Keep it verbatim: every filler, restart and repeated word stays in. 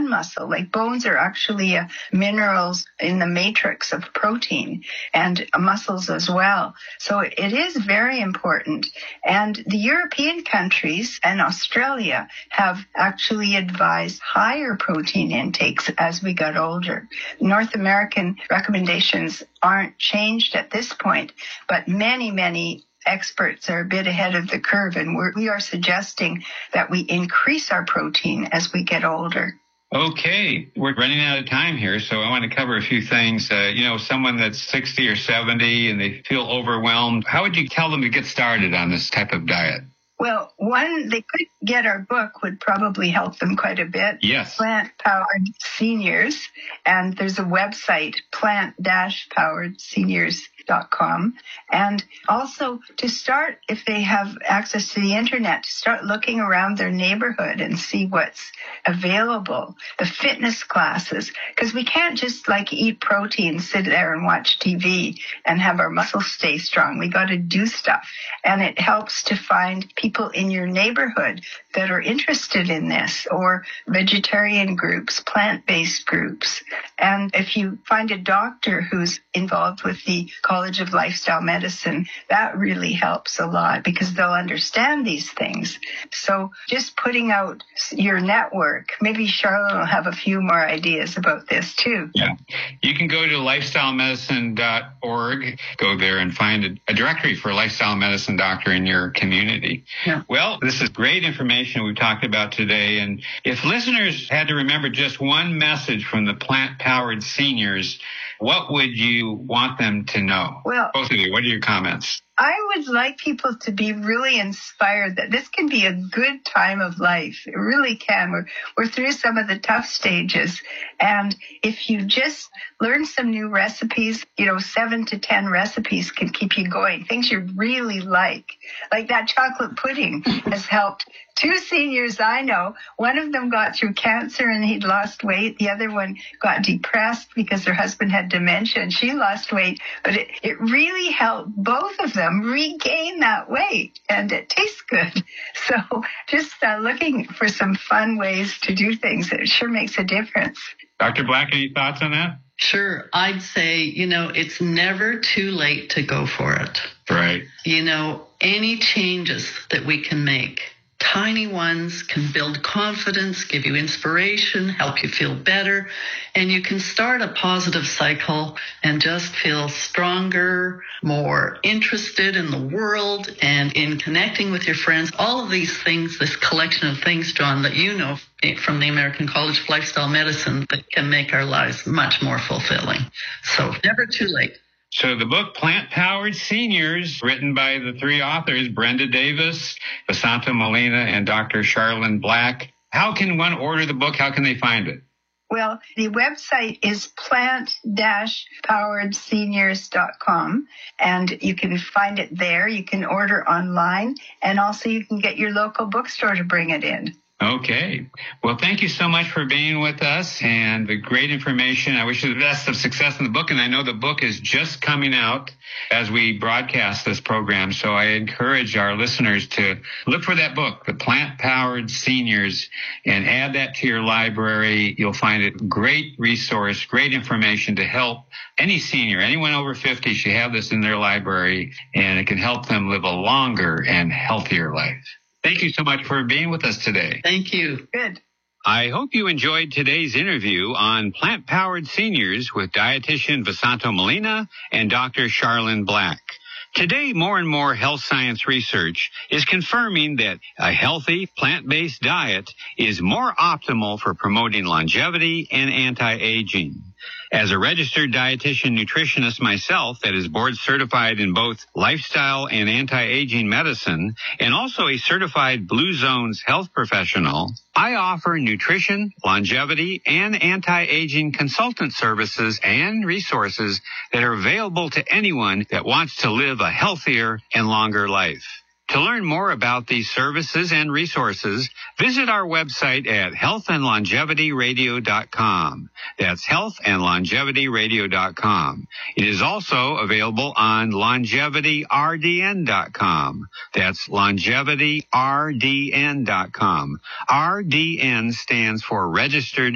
bone muscle. Like bones are actually uh, minerals in the matrix of protein, and uh, muscles as well. So it is very important. And the European countries and Australia have actually advised higher protein intakes as we got older. North American recommendations aren't changed at this point, but many, many experts are a bit ahead of the curve, and we're, we are suggesting that we increase our protein as we get older. Okay, we're running out of time here, so I want to cover a few things. Uh, you know, someone that's sixty or seventy and they feel overwhelmed, how would you tell them to get started on this type of diet? Well, one, they could get our book, would probably help them quite a bit. Yes. Plant Powered Seniors. And there's a website, plant dash powered seniors dot com. And also to start, if they have access to the internet, to start looking around their neighborhood and see what's available. The fitness classes, because we can't just like eat protein, sit there and watch T V and have our muscles stay strong. We got to do stuff. And it helps to find people in your neighborhood that are interested in this, or vegetarian groups, plant-based groups. And if you find a doctor who's involved with the College of Lifestyle Medicine, that really helps a lot because they'll understand these things. So just putting out your network, maybe Charlotte will have a few more ideas about this too. Yeah. You can go to lifestyle medicine dot org, go there and find a, a directory for a lifestyle medicine doctor in your community. Yeah. Well, this is great information we've talked about today. And if listeners had to remember just one message from the Plant Powered Seniors, what would you want them to know? Well, both of you, what are your comments? I would like people to be really inspired that this can be a good time of life. It really can. We're, we're through some of the tough stages. And if you just learn some new recipes, you know, seven to ten recipes can keep you going. Things you really like. Like that chocolate pudding has helped two seniors I know. One of them got through cancer and he'd lost weight. The other one got depressed because her husband had dementia and she lost weight. But it, it really helped both of them regain that weight, and it tastes good. So just uh, looking for some fun ways to do things, it sure makes a difference. Doctor Black, any thoughts on that? Sure. I'd say, you know, it's never too late to go for it. Right. You know, any changes that we can make, tiny ones, can build confidence, give you inspiration, help you feel better, and you can start a positive cycle and just feel stronger, more interested in the world and in connecting with your friends. All of these things, this collection of things, John, that you know from the American College of Lifestyle Medicine, that can make our lives much more fulfilling. So never too late. So the book, Plant Powered Seniors, written by the three authors, Brenda Davis, Vasanto Molina, and Doctor Charlene Black. How can one order the book? How can they find it? Well, the website is plant dash powered seniors dot com, and you can find it there. You can order online, and also you can get your local bookstore to bring it in. Okay. Well, thank you so much for being with us and the great information. I wish you the best of success in the book. And I know the book is just coming out as we broadcast this program. So I encourage our listeners to look for that book, The Plant Powered Seniors, and add that to your library. You'll find it a great resource, great information to help any senior, anyone over fifty should have this in their library, and it can help them live a longer and healthier life. Thank you so much for being with us today. Thank you. Good. I hope you enjoyed today's interview on Plant Powered Seniors with dietitian Vasanto Molina and Doctor Charlene Black. Today, more and more health science research is confirming that a healthy plant-based diet is more optimal for promoting longevity and anti-aging. As a registered dietitian nutritionist myself that is board certified in both lifestyle and anti-aging medicine, and also a certified Blue Zones health professional, I offer nutrition, longevity, and anti-aging consultant services and resources that are available to anyone that wants to live a healthier and longer life. To learn more about these services and resources, visit our website at health and longevity radio dot com. That's health and longevity radio dot com. It is also available on longevity r d n dot com. That's longevity r d n dot com. R D N stands for Registered